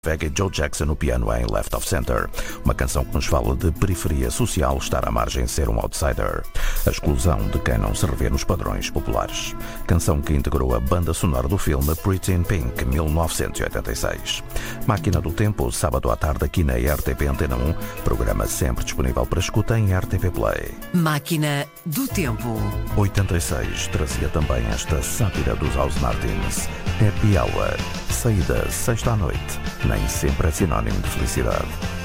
Vega e Joe Jackson no piano em Left of Center. Uma canção que nos fala de periferia social, estar à margem, ser um outsider. A exclusão de quem não se revê nos padrões populares. Canção que integrou a banda sonora do filme Pretty in Pink, 1986. Máquina do Tempo, sábado à tarde aqui na RTP Antena 1. Programa sempre disponível para escuta em RTP Play. Máquina do Tempo. 86 trazia também esta sátira dos House Martins. Happy Hour. Saída sexta à noite. Nem sempre é sinónimo de felicidade.